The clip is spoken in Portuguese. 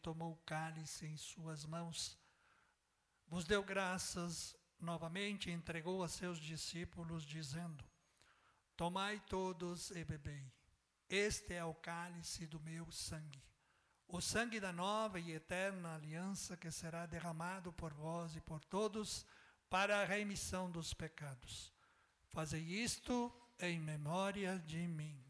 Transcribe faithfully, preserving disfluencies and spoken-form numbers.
tomou o cálice em suas mãos, vos deu graças novamente e entregou a seus discípulos, dizendo: tomai todos e bebei. Este é o cálice do meu sangue, o sangue da nova e eterna aliança, que será derramado por vós e por todos para a remissão dos pecados. Fazei isto em memória de mim.